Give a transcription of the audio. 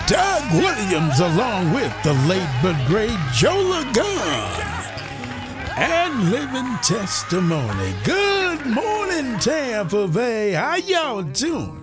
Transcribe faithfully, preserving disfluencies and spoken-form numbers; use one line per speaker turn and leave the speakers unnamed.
Doug Williams, along with the late but great Joe Lagun. And living testimony. Good morning, Tampa Bay. How y'all doing?